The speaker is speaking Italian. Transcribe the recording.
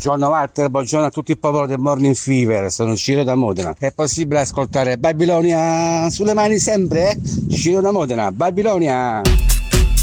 Buongiorno Walter, buongiorno a tutto il popolo del Morning Fever, sono Ciro da Modena. È possibile ascoltare Babilonia sulle mani sempre? Ciro da Modena, Babilonia!